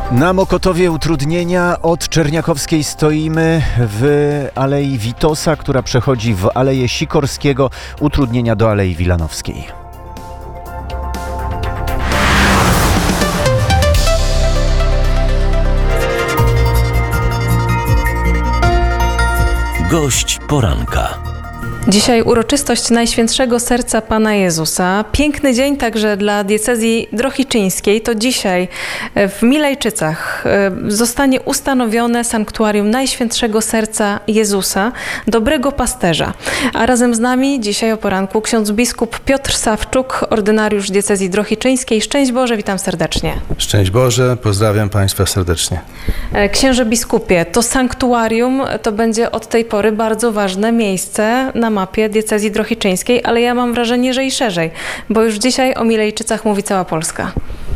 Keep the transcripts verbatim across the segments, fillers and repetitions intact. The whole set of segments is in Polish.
Na Mokotowie utrudnienia. Od Czerniakowskiej stoimy w Alei Witosa, która przechodzi w Aleję Sikorskiego. Utrudnienia do Alei Wilanowskiej. Gość poranka. Dzisiaj uroczystość Najświętszego Serca Pana Jezusa. Piękny dzień także dla diecezji drohiczyńskiej. To dzisiaj w Milejczycach zostanie ustanowione sanktuarium Najświętszego Serca Jezusa, Dobrego Pasterza. A razem z nami dzisiaj o poranku ksiądz biskup Piotr Sawczuk, ordynariusz diecezji drohiczyńskiej. Szczęść Boże, witam serdecznie. Szczęść Boże, pozdrawiam Państwa serdecznie. Księże biskupie, to sanktuarium to będzie od tej pory bardzo ważne miejsce na mapie diecezji drohiczyńskiej, ale ja mam wrażenie, że i szerzej, bo już dzisiaj o Milejczycach mówi cała Polska.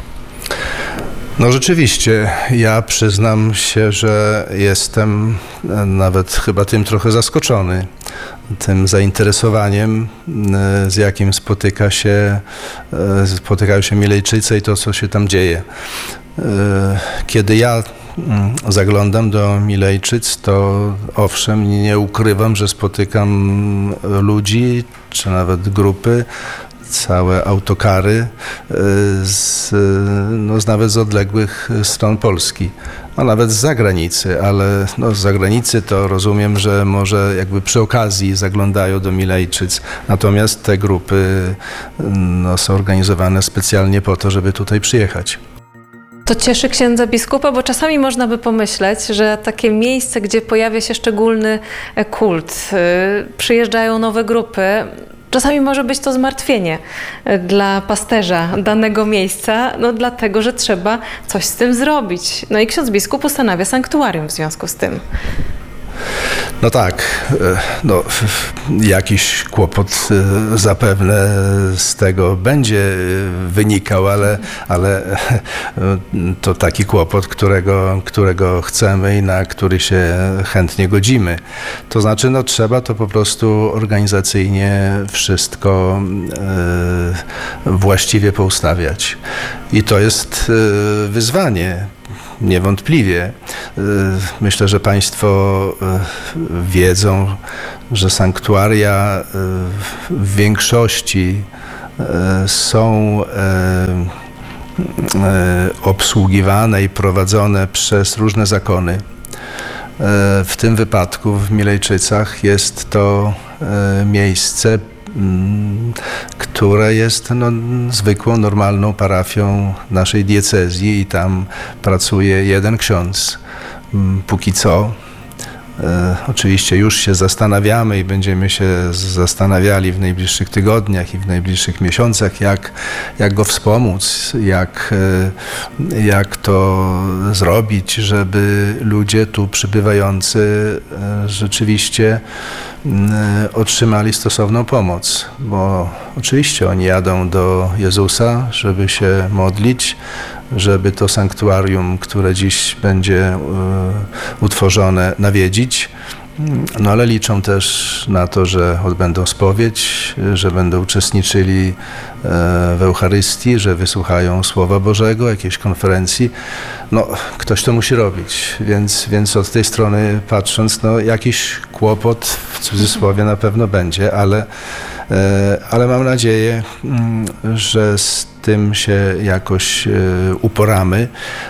No rzeczywiście, ja przyznam się, że jestem nawet chyba tym trochę zaskoczony, tym zainteresowaniem, z jakim spotyka się, spotykają się Milejczycy i to, co się tam dzieje. Kiedy ja zaglądam do Milejczyc, to owszem, nie ukrywam, że spotykam ludzi, czy nawet grupy, całe autokary, z, no, z nawet z odległych stron Polski, a nawet z zagranicy, ale no, z zagranicy to rozumiem, że może jakby przy okazji zaglądają do Milejczyc, natomiast te grupy no, są organizowane specjalnie po to, żeby tutaj przyjechać. To cieszy księdza biskupa, bo czasami można by pomyśleć, że takie miejsce, gdzie pojawia się szczególny kult, przyjeżdżają nowe grupy, czasami może być to zmartwienie dla pasterza danego miejsca, no dlatego, że trzeba coś z tym zrobić. No i ksiądz biskup ustanawia sanktuarium w związku z tym. No tak, no, jakiś kłopot zapewne z tego będzie wynikał, ale, ale to taki kłopot, którego, którego chcemy i na który się chętnie godzimy. To znaczy, no trzeba to po prostu organizacyjnie wszystko właściwie poustawiać. I to jest wyzwanie. Niewątpliwie. Myślę, że Państwo wiedzą, że sanktuaria w większości są obsługiwane i prowadzone przez różne zakony. W tym wypadku w Milejczycach jest to miejsce, które jest no, zwykłą, normalną parafią naszej diecezji i tam pracuje jeden ksiądz. Póki co. E, oczywiście już się zastanawiamy i będziemy się zastanawiali w najbliższych tygodniach i w najbliższych miesiącach, jak, jak go wspomóc, jak, e, jak to zrobić, żeby ludzie tu przybywający e, rzeczywiście e, otrzymali stosowną pomoc, bo oczywiście oni jadą do Jezusa, żeby się modlić, żeby to sanktuarium, które dziś będzie y, utworzone, nawiedzić. No ale liczą też na to, że odbędą spowiedź, że będą uczestniczyli w Eucharystii, że wysłuchają Słowa Bożego, jakiejś konferencji. No, ktoś to musi robić, więc, więc od tej strony patrząc, no jakiś kłopot w cudzysłowie na pewno będzie, ale, ale mam nadzieję, że z tym się jakoś uporamy.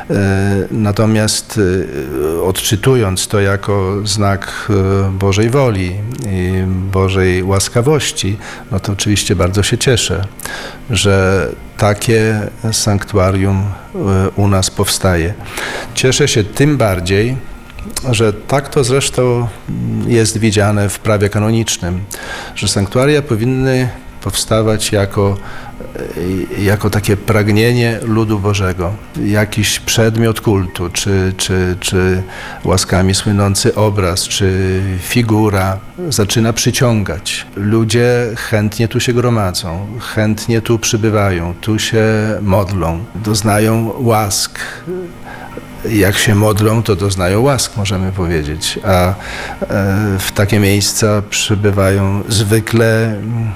Natomiast odczytując to jako znak Bożej woli i Bożej łaskawości, no to oczywiście bardzo się cieszę, że takie sanktuarium u nas powstaje. Cieszę się tym bardziej, że tak to zresztą jest widziane w prawie kanonicznym, że sanktuaria powinny powstawać jako, jako takie pragnienie ludu Bożego. Jakiś przedmiot kultu, czy, czy, czy łaskami słynący obraz, czy figura zaczyna przyciągać. Ludzie chętnie tu się gromadzą, chętnie tu przybywają, tu się modlą, doznają łask. Jak się modlą, to doznają łask, możemy powiedzieć, a w takie miejsca przybywają zwykle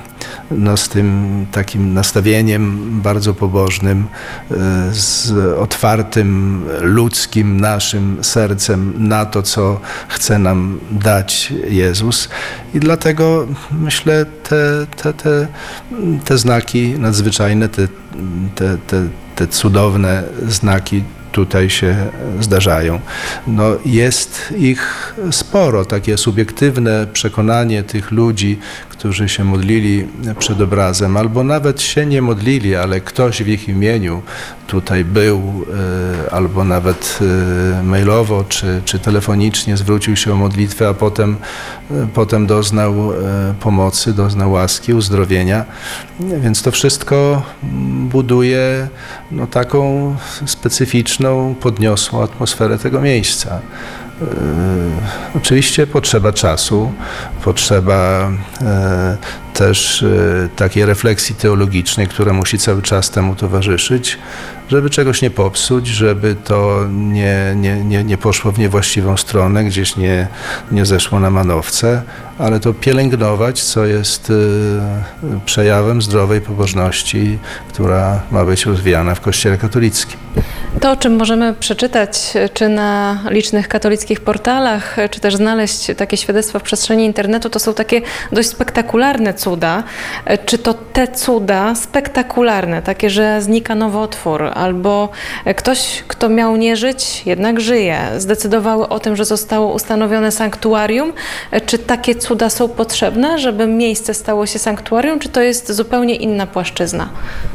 no, z tym takim nastawieniem bardzo pobożnym, z otwartym, ludzkim naszym sercem na to, co chce nam dać Jezus. I dlatego myślę, te, te, te, te znaki nadzwyczajne, te, te, te, te cudowne znaki tutaj się zdarzają. No, jest ich sporo, takie subiektywne przekonanie tych ludzi, którzy się modlili przed obrazem, albo nawet się nie modlili, ale ktoś w ich imieniu tutaj był, albo nawet mailowo czy, czy telefonicznie zwrócił się o modlitwę, a potem, potem doznał pomocy, doznał łaski, uzdrowienia. Więc to wszystko buduje no, taką specyficzną, podniosłą atmosferę tego miejsca. Oczywiście potrzeba czasu, potrzeba e, też e, takiej refleksji teologicznej, która musi cały czas temu towarzyszyć, żeby czegoś nie popsuć, żeby to nie, nie, nie, nie poszło w niewłaściwą stronę, gdzieś nie, nie zeszło na manowce, ale to pielęgnować, co jest e, przejawem zdrowej pobożności, która ma być rozwijana w Kościele katolickim. To, o czym możemy przeczytać, czy na licznych katolickich portalach, czy też znaleźć takie świadectwa w przestrzeni internetu, to są takie dość spektakularne cuda. Czy to te cuda spektakularne, takie, że znika nowotwór, albo ktoś, kto miał nie żyć, jednak żyje, zdecydowały o tym, że zostało ustanowione sanktuarium? Czy takie cuda są potrzebne, żeby miejsce stało się sanktuarium, czy to jest zupełnie inna płaszczyzna?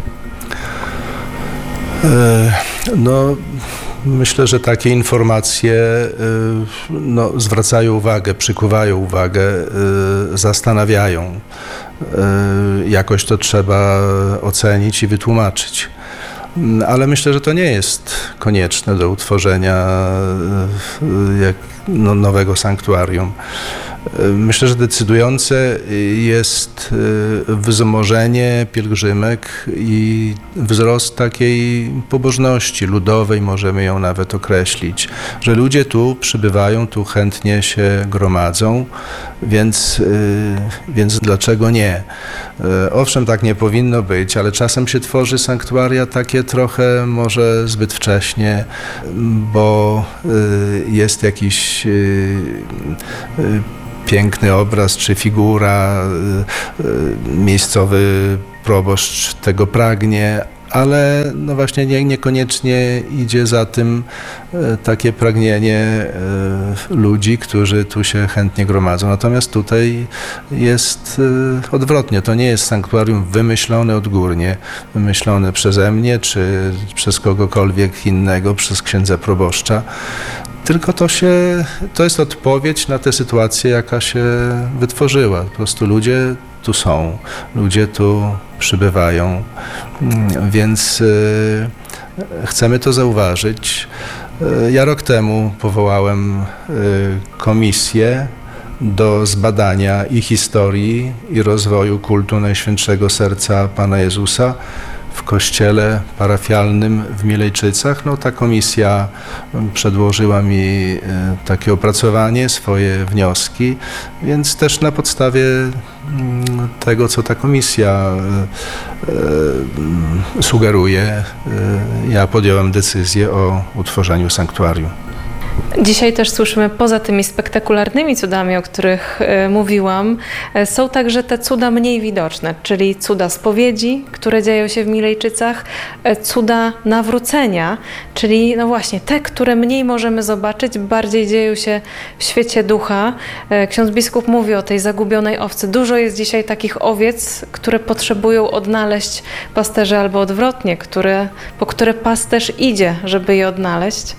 No, myślę, że takie informacje no, zwracają uwagę, przykuwają uwagę, zastanawiają. Jakoś to trzeba ocenić i wytłumaczyć. Ale myślę, że to nie jest konieczne do utworzenia jak, no, nowego sanktuarium. Myślę, że decydujące jest wzmożenie pielgrzymek i wzrost takiej pobożności ludowej, możemy ją nawet określić, że ludzie tu przybywają, tu chętnie się gromadzą, więc, więc dlaczego nie? Owszem, tak nie powinno być, ale czasem się tworzy sanktuaria takie trochę może zbyt wcześnie, bo jest jakiś piękny obraz czy figura, miejscowy proboszcz tego pragnie, ale no właśnie nie, niekoniecznie idzie za tym takie pragnienie ludzi, którzy tu się chętnie gromadzą. Natomiast tutaj jest odwrotnie. To nie jest sanktuarium wymyślone odgórnie, wymyślone przeze mnie czy przez kogokolwiek innego, przez księdza proboszcza. Tylko to się, to jest odpowiedź na tę sytuację, jaka się wytworzyła. Po prostu ludzie tu są, ludzie tu przybywają, więc y, chcemy to zauważyć. Y, ja rok temu powołałem y, komisję do zbadania i historii, i rozwoju kultu Najświętszego Serca Pana Jezusa w kościele parafialnym w Milejczycach. No, ta komisja przedłożyła mi takie opracowanie, swoje wnioski, więc też na podstawie tego, co ta komisja sugeruje, ja podjąłem decyzję o utworzeniu sanktuarium. Dzisiaj też słyszymy, poza tymi spektakularnymi cudami, o których y, mówiłam, y, są także te cuda mniej widoczne, czyli cuda spowiedzi, które dzieją się w Milejczycach, y, cuda nawrócenia, czyli no właśnie te, które mniej możemy zobaczyć, bardziej dzieją się w świecie ducha. Y, ksiądz biskup mówi o tej zagubionej owcy. Dużo jest dzisiaj takich owiec, które potrzebują odnaleźć pasterze albo odwrotnie, które, po które pasterz idzie, żeby je odnaleźć.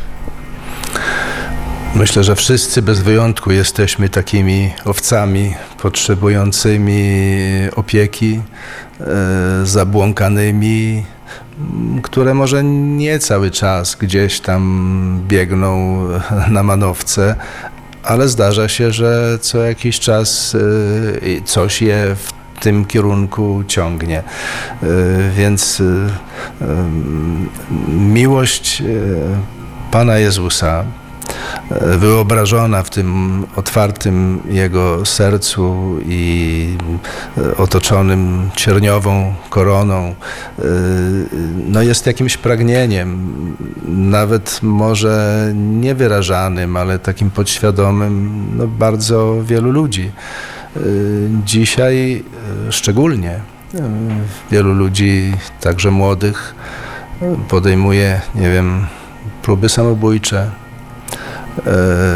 Myślę, że wszyscy bez wyjątku jesteśmy takimi owcami potrzebującymi opieki, e, zabłąkanymi, które może nie cały czas gdzieś tam biegną na manowce, ale zdarza się, że co jakiś czas e, coś je w tym kierunku ciągnie. E, więc e, miłość e, Pana Jezusa e, wyobrażona w tym otwartym jego sercu i e, otoczonym cierniową koroną, e, no jest jakimś pragnieniem, nawet może niewyrażanym, ale takim podświadomym, no bardzo wielu ludzi. E, dzisiaj e, szczególnie e, wielu ludzi, także młodych, podejmuje, nie wiem, próby samobójcze, e,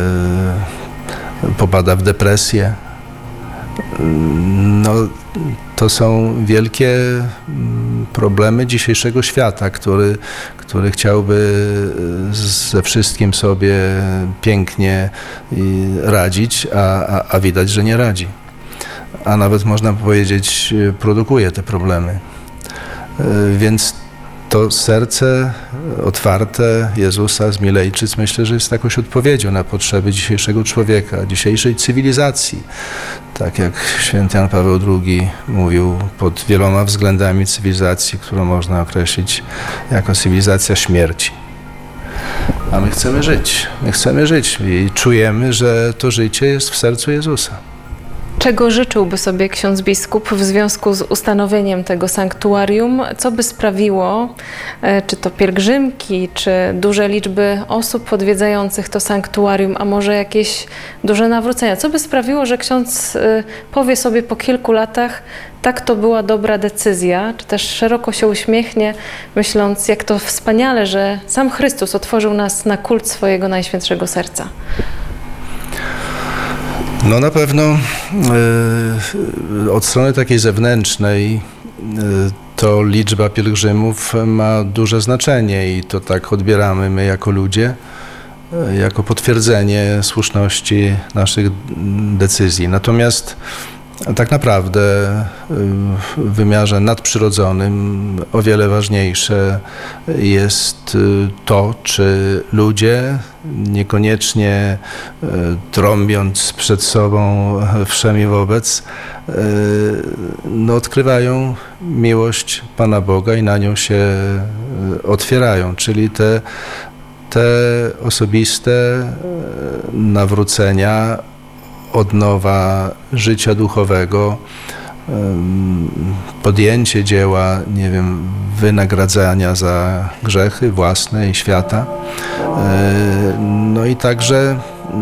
popada w depresję. No, to są wielkie problemy dzisiejszego świata, który, który chciałby ze wszystkim sobie pięknie radzić, a, a, a widać, że nie radzi. A nawet można powiedzieć, produkuje te problemy. E, więc to serce otwarte Jezusa z Milejczyc, myślę, że jest jakąś odpowiedzią na potrzeby dzisiejszego człowieka, dzisiejszej cywilizacji. Tak jak święty Jan Paweł drugi mówił, pod wieloma względami cywilizacji, którą można określić jako cywilizacja śmierci. A my chcemy żyć, my chcemy żyć i czujemy, że to życie jest w sercu Jezusa. Czego życzyłby sobie ksiądz biskup w związku z ustanowieniem tego sanktuarium? Co by sprawiło, czy to pielgrzymki, czy duże liczby osób odwiedzających to sanktuarium, a może jakieś duże nawrócenia? Co by sprawiło, że ksiądz powie sobie po kilku latach, tak, to była dobra decyzja, czy też szeroko się uśmiechnie, myśląc, jak to wspaniale, że sam Chrystus otworzył nas na kult swojego Najświętszego Serca? No na pewno y, od strony takiej zewnętrznej y, to liczba pielgrzymów ma duże znaczenie i to tak odbieramy my jako ludzie, y, jako potwierdzenie słuszności naszych decyzji. Natomiast tak naprawdę w wymiarze nadprzyrodzonym o wiele ważniejsze jest to, czy ludzie, niekoniecznie trąbiąc przed sobą wszemi wobec, no, odkrywają miłość Pana Boga i na nią się otwierają, czyli te, te osobiste nawrócenia, odnowa życia duchowego, podjęcie dzieła, nie wiem, wynagradzania za grzechy własne i świata. No i także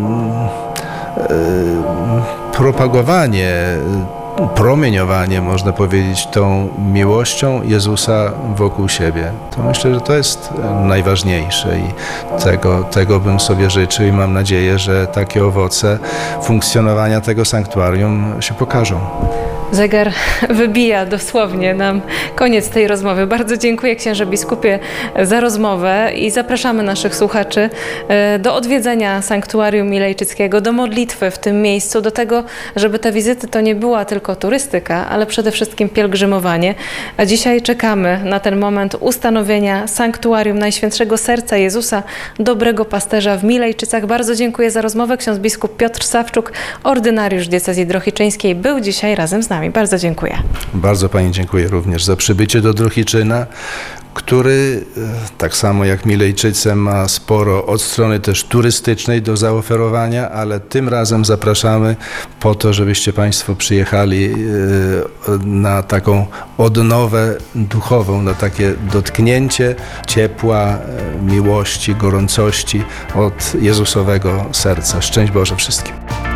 propagowanie, promieniowanie, można powiedzieć, tą miłością Jezusa wokół siebie. To myślę, że to jest najważniejsze i tego, tego bym sobie życzył i mam nadzieję, że takie owoce funkcjonowania tego sanktuarium się pokażą. Zegar wybija dosłownie nam koniec tej rozmowy. Bardzo dziękuję księże biskupie za rozmowę i zapraszamy naszych słuchaczy do odwiedzenia Sanktuarium Milejczyckiego, do modlitwy w tym miejscu, do tego, żeby te wizyty to nie była tylko turystyka, ale przede wszystkim pielgrzymowanie. A dzisiaj czekamy na ten moment ustanowienia Sanktuarium Najświętszego Serca Jezusa, dobrego pasterza w Milejczycach. Bardzo dziękuję za rozmowę. Ksiądz biskup Piotr Sawczuk, ordynariusz diecezji drohiczyńskiej, był dzisiaj razem z nami. Bardzo dziękuję. Bardzo Pani dziękuję również za przybycie do Drohiczyna, który tak samo jak Milejczyce ma sporo od strony też turystycznej do zaoferowania, ale tym razem zapraszamy po to, żebyście Państwo przyjechali na taką odnowę duchową, na takie dotknięcie ciepła, miłości, gorącości od Jezusowego serca. Szczęść Boże wszystkim.